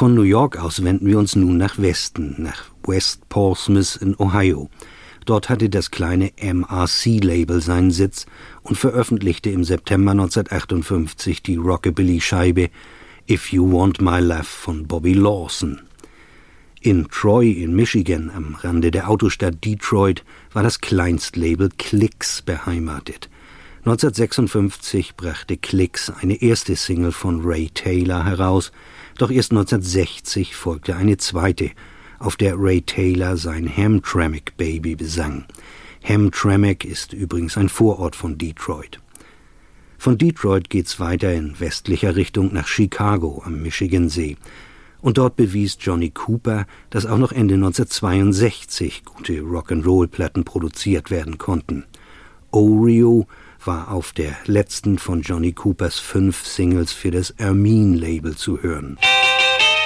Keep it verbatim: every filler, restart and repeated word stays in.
Von New York aus wenden wir uns nun nach Westen, nach West Portsmouth in Ohio. Dort hatte das kleine M R C-Label seinen Sitz und veröffentlichte im September neunzehnhundertachtundfünfzig die Rockabilly-Scheibe If You Want My Love von Bobby Lawson. In Troy in Michigan, am Rande der Autostadt Detroit, war das Kleinstlabel Klicks beheimatet. neunzehnhundertsechsundfünfzig brachte Klicks eine erste Single von Ray Taylor heraus, doch erst neunzehnhundertsechzig folgte eine zweite, auf der Ray Taylor sein Hamtramck Baby besang. Hamtramck ist übrigens ein Vorort von Detroit. Von Detroit geht's weiter in westlicher Richtung nach Chicago am Michigansee. Und dort bewies Johnny Cooper, dass auch noch Ende neunzehnhundertzweiundsechzig gute Rock'n'Roll-Platten produziert werden konnten. Oreo war auf der letzten von Johnny Coopers fünf Singles für das Ermine-Label zu hören.